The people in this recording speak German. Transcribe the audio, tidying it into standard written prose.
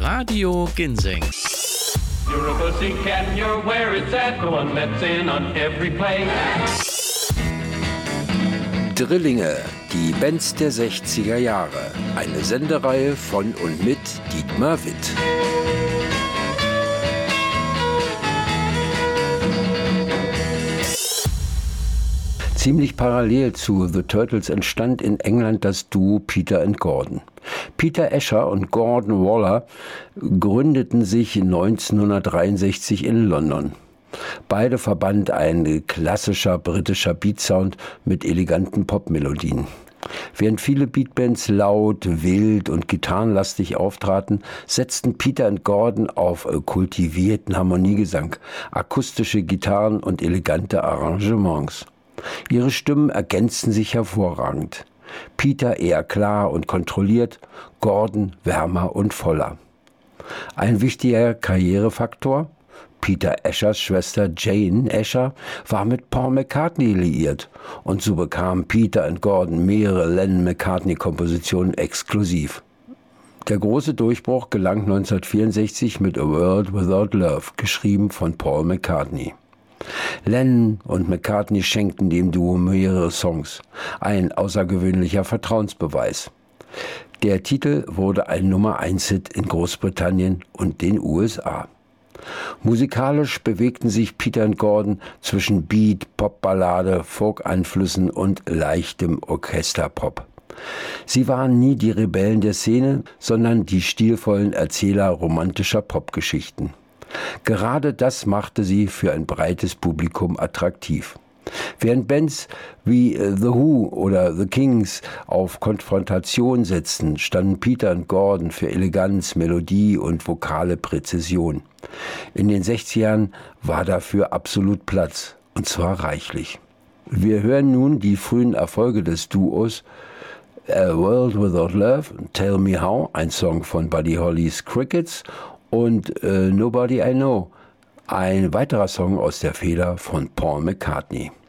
Radio Ginseng. You're a pussycat and you're where it's at. The one that's in on every play. Drillinge, die Bands der 60er Jahre. Eine Sendereihe von und mit Dietmar Witt. Ziemlich parallel zu The Turtles entstand in England das Duo Peter and Gordon. Peter Asher und Gordon Waller gründeten sich 1963 in London. Beide verband ein klassischer britischer Beatsound mit eleganten Popmelodien. Während viele Beatbands laut, wild und gitarrenlastig auftraten, setzten Peter and Gordon auf kultivierten Harmoniegesang, akustische Gitarren und elegante Arrangements. Ihre Stimmen ergänzten sich hervorragend. Peter eher klar und kontrolliert, Gordon wärmer und voller. Ein wichtiger Karrierefaktor: Peter Ashers Schwester Jane Asher war mit Paul McCartney liiert und so bekamen Peter and Gordon mehrere Lennon-McCartney-Kompositionen exklusiv. Der große Durchbruch gelang 1964 mit A World Without Love, geschrieben von Paul McCartney. Lennon und McCartney schenkten dem Duo mehrere Songs, ein außergewöhnlicher Vertrauensbeweis. Der Titel wurde ein Nummer-1-Hit in Großbritannien und den USA. Musikalisch bewegten sich Peter and Gordon zwischen Beat, Popballade, Folk-Einflüssen und leichtem Orchesterpop. Sie waren nie die Rebellen der Szene, sondern die stilvollen Erzähler romantischer Popgeschichten. Gerade das machte sie für ein breites Publikum attraktiv. Während Bands wie The Who oder The Kings auf Konfrontation setzten, standen Peter and Gordon für Eleganz, Melodie und vokale Präzision. In den 60ern war dafür absolut Platz, und zwar reichlich. Wir hören nun die frühen Erfolge des Duos: A World Without Love, Tell Me How, ein Song von Buddy Hollys Crickets, und Nobody I Know, ein weiterer Song aus der Feder von Paul McCartney.